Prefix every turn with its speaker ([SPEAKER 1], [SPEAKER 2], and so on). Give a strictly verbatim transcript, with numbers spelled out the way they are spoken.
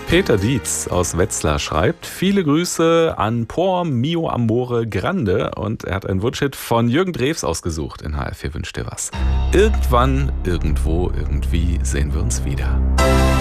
[SPEAKER 1] Peter Dietz aus Wetzlar schreibt: Viele Grüße an Por mio amore grande. Und er hat einen Wunschhit von Jürgen Drews ausgesucht. In H F vier wünscht dir was. Irgendwann, irgendwo, irgendwie sehen wir uns wieder.